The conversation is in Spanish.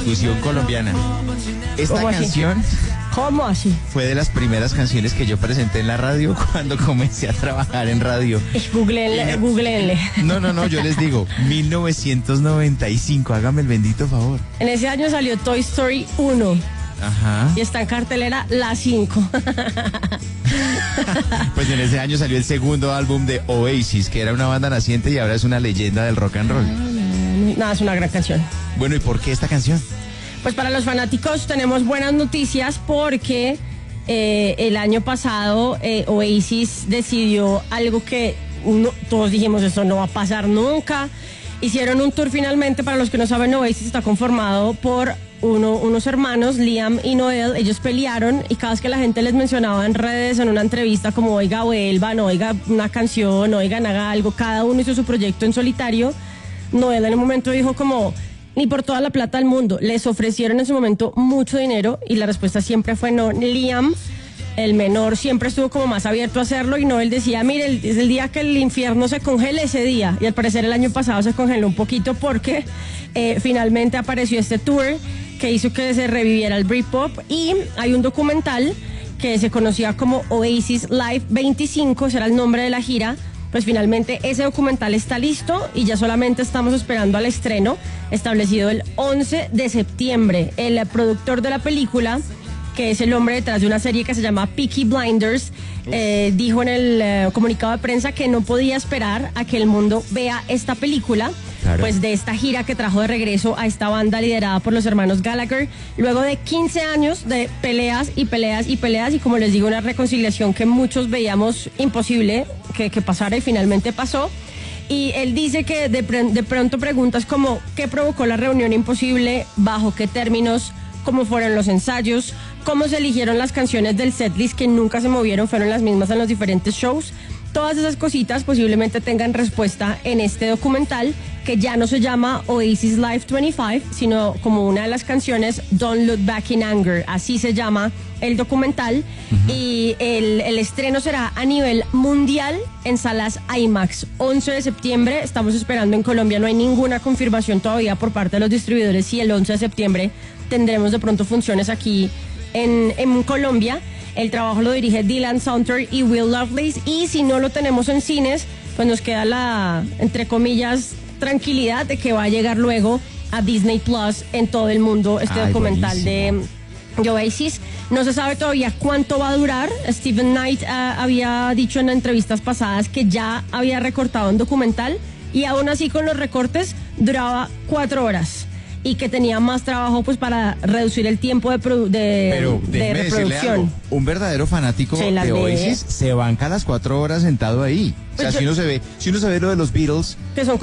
discusión colombiana. Esta ¿Cómo así? canción ¿Cómo así? fue de las primeras canciones que yo presenté en la radio cuando comencé a trabajar en radio. Googleenle. No, yo les digo, 1995, hágame el bendito favor. En ese año salió Toy Story 1 Ajá. y está en cartelera la 5. Pues en ese año salió el segundo álbum de Oasis, que era una banda naciente y ahora es una leyenda del rock and roll. Nada, es una gran canción. Bueno, ¿y por qué esta canción? Pues para los fanáticos tenemos buenas noticias porque el año pasado Oasis decidió algo que todos dijimos, esto no va a pasar nunca. Hicieron un tour finalmente. Para los que no saben, Oasis está conformado por unos hermanos, Liam y Noel. Ellos pelearon y cada vez que la gente les mencionaba en redes, en una entrevista, como oiga, vuelvan, oiga una canción, oigan, haga algo, cada uno hizo su proyecto en solitario. Noel en el momento dijo como, ni por toda la plata del mundo. Les ofrecieron en su momento mucho dinero y la respuesta siempre fue no. Liam, el menor, siempre estuvo como más abierto a hacerlo y Noel decía, mire, es el día que el infierno se congele, ese día. Y al parecer el año pasado se congeló un poquito porque finalmente apareció este tour que hizo que se reviviera el Britpop, y hay un documental que se conocía como Oasis Live 25, ese era el nombre de la gira. Pues finalmente ese documental está listo y ya solamente estamos esperando al estreno establecido el 11 de septiembre. El productor de la película, que es el hombre detrás de una serie que se llama Peaky Blinders, dijo en el comunicado de prensa que no podía esperar a que el mundo vea esta película. Claro. Pues de esta gira que trajo de regreso a esta banda liderada por los hermanos Gallagher, luego de 15 años de peleas y peleas y peleas, y como les digo, una reconciliación que muchos veíamos imposible que pasara y finalmente pasó. Y él dice que de pronto preguntas como ¿qué provocó la reunión imposible? ¿Bajo qué términos? ¿Cómo fueron los ensayos? ¿Cómo se eligieron las canciones del setlist que nunca se movieron? ¿Fueron las mismas en los diferentes shows? Todas esas cositas posiblemente tengan respuesta en este documental, que ya no se llama Oasis Live 25, sino como una de las canciones, Don't Look Back in Anger. Así se llama el documental. Y el estreno será a nivel mundial en salas IMAX. 11 de septiembre, estamos esperando en Colombia, no hay ninguna confirmación todavía por parte de los distribuidores y el 11 de septiembre tendremos de pronto funciones aquí en Colombia. El trabajo lo dirige Dylan Saunter y Will Lovelace, y si no lo tenemos en cines, pues nos queda la, entre comillas, tranquilidad de que va a llegar luego a Disney Plus en todo el mundo este documental de Oasis. No se sabe todavía cuánto va a durar. Stephen Knight había dicho en entrevistas pasadas que ya había recortado un documental y aún así con los recortes duraba 4 horas. Y que tenía más trabajo pues para reducir el tiempo de reproducción. Algo. Un verdadero fanático de Oasis se banca las 4 horas sentado ahí. Pues o sea, si uno se ve lo de los Beatles, que son